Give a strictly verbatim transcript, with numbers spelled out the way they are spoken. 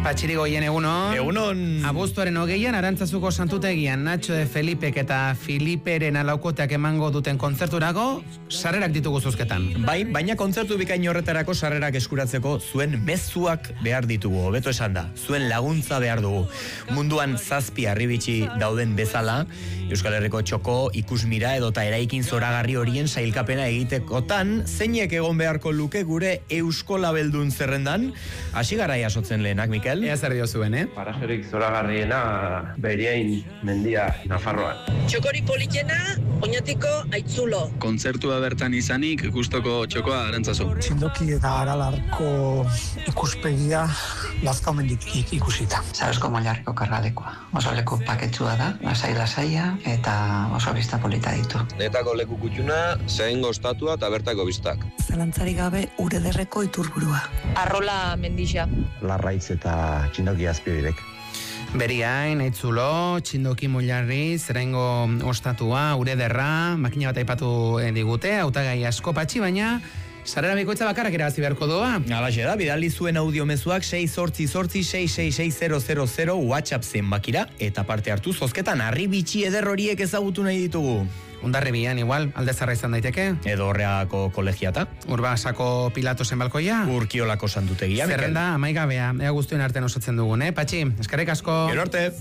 Patxirigoien egunon. Egunon. Abuztuaren hogeian, Arantzazuko santutegian Nacho de Felipek eta Filiperen alaukoteak emango duten kontzerturako sarrerak ditugu zuzketan. Bai, baina kontzertu bikain horretarako sarrerak eskuratzeko zuen mezuak behar ditugu, hobeto esan da. Zuen laguntza behar dugu. Munduan zazpi arribitsi dauden bezala, Euskal Herriko txoko, ikusmira edota eraikin zoragarri horien sailkapena egitekotan, zeinek egon beharko luke gure Eusko Labeldun zerrendan, hasi gara jasotzen lehenak, Mikel? Ea zer dio zuen, eh? Parajerik zoragarriena Beriain mendia Nafarroan. Txokori politena, Oñatiko Aitzulo. Kontzertua bertan izanik, gustoko txokoa Arantzazu. Txindoki eta Aralarko ikuspegia Lazkaumendik ikusita. Zauzko Molarriko karralekoa. Oso leku paketsua da, lasai-lasaia eta oso bista polita ditu. Netako leku kutxuna, zein goztatua eta bertako biztak. Zalantzari gabe Urederreko iturburua. Arrola Mendixa. Larraitz eta Txindoki Azpibidek. Beriain, Aitzulo, Txindoki Mularri, Zerengo ostatua, Urederra, makina bat aipatu digute, hautagai asko patxi, baina sarrera bikoitza bakarrak erabazi beharko doa. Alaxe da, bidali zuen audiomezuak sei zortzi zortzi sei sei sei zero zero zero WhatsApp zenbakira eta parte hartu zozketan harribitxi eder horiek ezagutu nahi ditugu. Ondarribian igual, aldezarra izan daiteke. Edo Horreako kolegiata. Urbasako Pilatosen balkoia. Urkiolako santutegia. Zerrenda amaigabea, ea guztuen artean osatzen dugun, eh? Patxi, eskerrik asko. Gero arte.